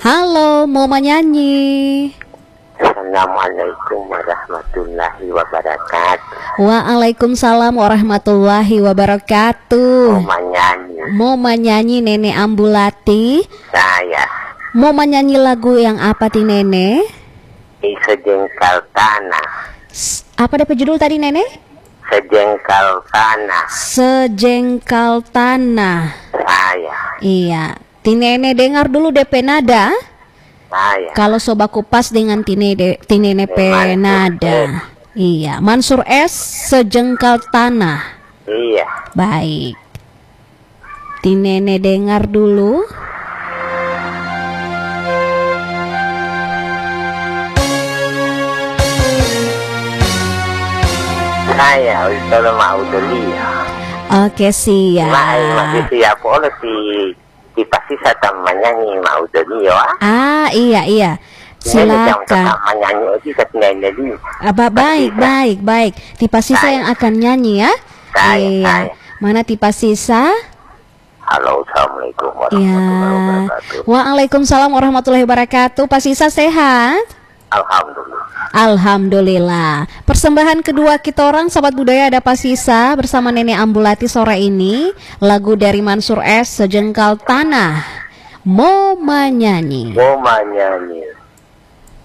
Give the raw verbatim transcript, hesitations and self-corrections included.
Halo, mau menyanyi. Assalamualaikum warahmatullahi wabarakatuh. Waalaikumsalam warahmatullahi wabarakatuh. Mau menyanyi. Mau menyanyi Nenek Ambulati. Saya. Mau menyanyi lagu yang apa ti Nenek? Di Sejengkal Tanah. S- Apa deh judul tadi Nenek? Sejengkal Tanah. Sejengkal Tanah. Saya. Iya. Ti Nenek dengar dulu D P nada. Saya. Kalau soba kupas dengan Tine de, Tine Penada. Iya, Mansur S Sejengkal Tanah. Iya. Baik. Tinene dengar dulu. Saya Ustaz Maudulia. Oke, siap. Masih siap oleh si di pasti saya menyanyi Maudulia. Ah, iya iya. Silakan. Menyanyi itu ketinggalan di. Apa baik baik baik. Tipa Sisa yang akan nyanyi ya. Saya, Iya. saya. Mana Tipa Sisa? Halo, assalamualaikum Ya. warahmatullahi wabarakatuh. Waalaikumsalam warahmatullahi wabarakatuh. Pak Sisa sehat? Alhamdulillah. Alhamdulillah. Persembahan kedua kita orang sahabat budaya ada Pak Sisa bersama Nenek Ambulati sore ini. Lagu dari Mansur S Sejengkal Tanah. Mau menyanyi. Mau menyanyi.